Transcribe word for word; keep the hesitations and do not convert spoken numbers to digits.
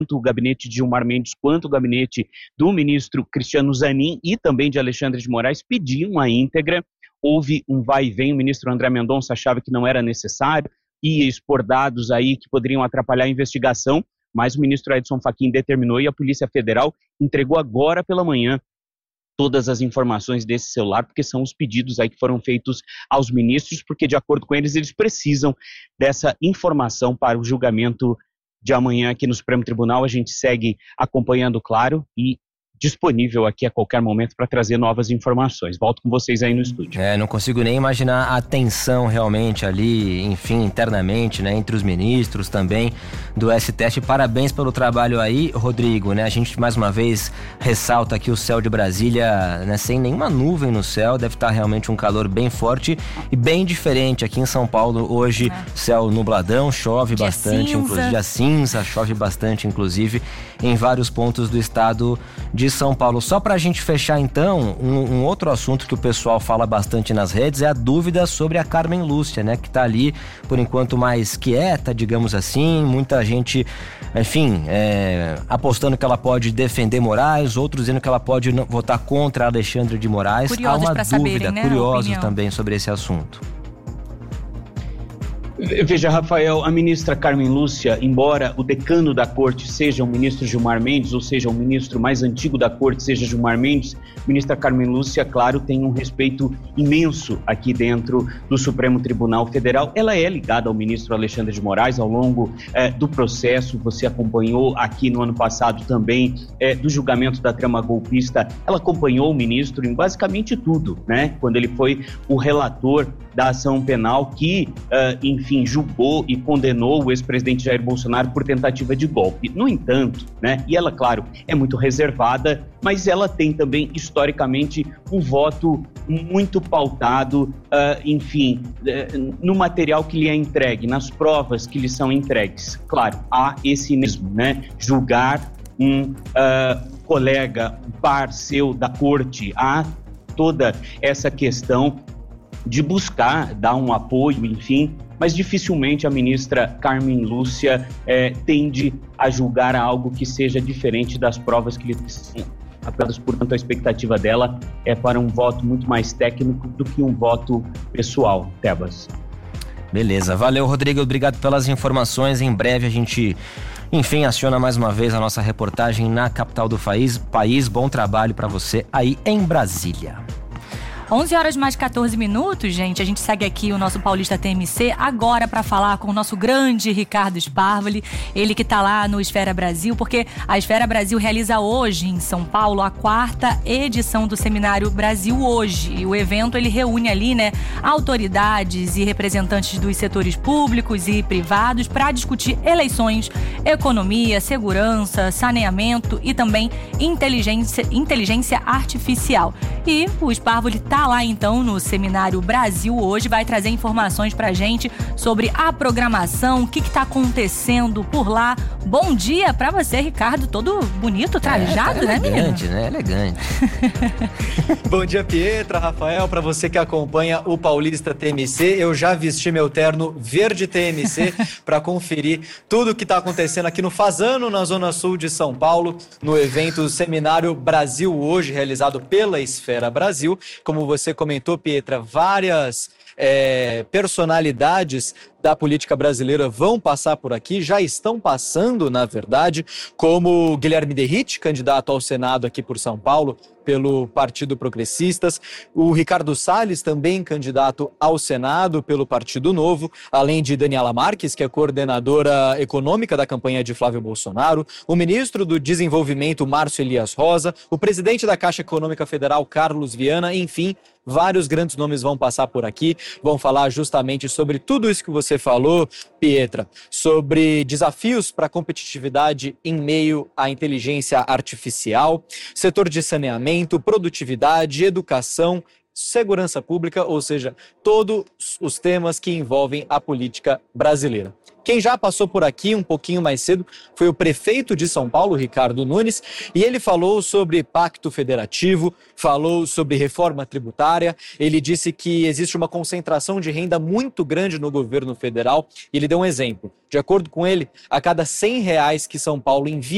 tanto o gabinete de Gilmar Mendes quanto o gabinete do ministro Cristiano Zanin e também de Alexandre de Moraes pediam a íntegra. Houve um vai e vem, o ministro André Mendonça achava que não era necessário, ia expor dados aí que poderiam atrapalhar a investigação, mas o ministro Edson Fachin determinou e a Polícia Federal entregou agora pela manhã todas as informações desse celular, porque são os pedidos aí que foram feitos aos ministros, porque de acordo com eles, eles precisam dessa informação para o julgamento de amanhã aqui no Supremo Tribunal. A gente segue acompanhando, claro, e disponível aqui a qualquer momento para trazer novas informações. Volto com vocês aí no estúdio. É, não consigo nem imaginar a tensão realmente ali, enfim, internamente, né, entre os ministros também do S T F. Parabéns pelo trabalho aí, Rodrigo, né? A gente mais uma vez ressalta aqui o céu de Brasília, né, sem nenhuma nuvem no céu, deve estar realmente um calor bem forte e bem diferente aqui em São Paulo. Hoje, é. céu nubladão, chove dia bastante, cinza. inclusive dia cinza, chove bastante, inclusive, em vários pontos do estado de São Paulo. Só pra gente fechar então, um, um outro assunto que o pessoal fala bastante nas redes é a dúvida sobre a Carmen Lúcia, né, que tá ali por enquanto mais quieta, digamos assim, muita gente, enfim, é, apostando que ela pode defender Moraes, outros dizendo que ela pode votar contra Alexandre de Moraes. Curiosos Há uma pra dúvida, saberem, né, curiosos também sobre esse assunto. Veja, Rafael, a ministra Carmen Lúcia, embora o decano da corte seja o ministro Gilmar Mendes, ou seja, o ministro mais antigo da corte seja Gilmar Mendes, a ministra Carmen Lúcia, claro, tem um respeito imenso aqui dentro do Supremo Tribunal Federal. Ela é ligada ao ministro Alexandre de Moraes ao longo eh, do processo. Você acompanhou aqui no ano passado também eh, do julgamento da trama golpista. Ela acompanhou o ministro em basicamente tudo, né? Quando ele foi o relator da ação penal que, uh, enfim, julgou e condenou o ex-presidente Jair Bolsonaro por tentativa de golpe. No entanto, né, e ela, claro, é muito reservada, mas ela tem também, historicamente, um voto muito pautado, uh, enfim, uh, no material que lhe é entregue, nas provas que lhe são entregues. Claro, há esse mesmo, né, julgar um uh, colega, um par seu da corte, há toda essa questão de buscar dar um apoio, enfim, mas dificilmente a ministra Carmen Lúcia eh, tende a julgar algo que seja diferente das provas que lhe são apenas. Portanto, a expectativa dela é para um voto muito mais técnico do que um voto pessoal. Tebas. Beleza, valeu, Rodrigo, obrigado pelas informações. Em breve a gente, enfim, aciona mais uma vez a nossa reportagem na capital do país. país. Bom trabalho para você aí em Brasília. onze horas mais quatorze minutos, gente. A gente segue aqui o nosso Paulista T M C agora para falar com o nosso grande Ricardo Sparvoli, ele que tá lá no Esfera Brasil, porque a Esfera Brasil realiza hoje em São Paulo a quarta edição do Seminário Brasil Hoje. E o evento ele reúne ali, né, autoridades e representantes dos setores públicos e privados para discutir eleições, economia, segurança, saneamento e também inteligência, inteligência artificial. E o Sparvoli tá lá então no Seminário Brasil Hoje, vai trazer informações pra gente sobre a programação, o que que tá acontecendo por lá. Bom dia pra você, Ricardo, todo bonito, trajado, é, tá né, menino? Elegante, né? Elegante. Bom dia, Pietra, Rafael, pra você que acompanha o Paulista T M C, eu já vesti meu terno verde T M C pra conferir tudo que tá acontecendo aqui no Fazano, na Zona Sul de São Paulo, no evento Seminário Brasil Hoje, realizado pela Esfera Brasil. Como você comentou, Pietra, várias é, personalidades da política brasileira vão passar por aqui, já estão passando, na verdade, como Guilherme Derrite, candidato ao Senado aqui por São Paulo, pelo Partido Progressistas, o Ricardo Salles, também candidato ao Senado pelo Partido Novo, além de Daniela Marques, que é coordenadora econômica da campanha de Flávio Bolsonaro, o ministro do Desenvolvimento, Márcio Elias Rosa, o presidente da Caixa Econômica Federal, Carlos Viana, enfim, vários grandes nomes vão passar por aqui, vão falar justamente sobre tudo isso que você falou, Pietra, sobre desafios para a competitividade em meio à inteligência artificial, setor de saneamento, produtividade, educação, segurança pública, ou seja, todos os temas que envolvem a política brasileira. Quem já passou por aqui um pouquinho mais cedo foi o prefeito de São Paulo, Ricardo Nunes, e ele falou sobre pacto federativo, falou sobre reforma tributária, ele disse que existe uma concentração de renda muito grande no governo federal, e ele deu um exemplo. De acordo com ele, a cada cem reais que São Paulo envia